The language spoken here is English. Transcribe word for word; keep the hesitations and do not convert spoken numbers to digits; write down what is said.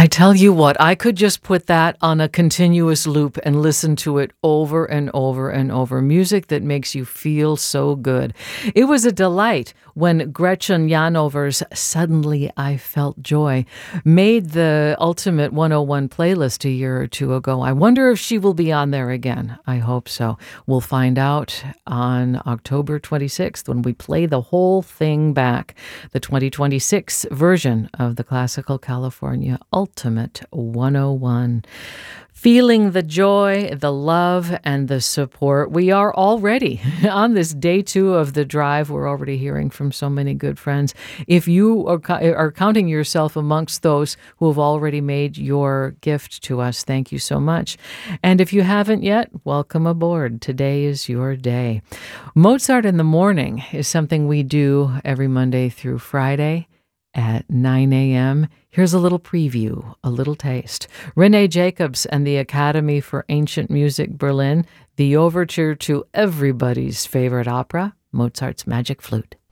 I tell you what, I could just put that on a continuous loop and listen to it over and over and over. Music that makes you feel so good. It was a delight when Gretchen Janover's Suddenly I Felt Joy made the Ultimate one oh one playlist a year or two ago. I wonder if she will be on there again. I hope so. We'll find out on October twenty-sixth when we play the whole thing back, the twenty twenty-six version of the Classical California Ultimate one oh one. Feeling the joy, the love, and the support. We are already on this day two of the drive. We're already hearing from so many good friends. If you are, are counting yourself amongst those who have already made your gift to us, thank you so much. And if you haven't yet, welcome aboard. Today is your day. Mozart in the Morning is something we do every Monday through Friday at nine a.m. Here's a little preview, a little taste. Renee Jacobs and the Academy for Ancient Music Berlin, the overture to everybody's favorite opera, Mozart's Magic Flute.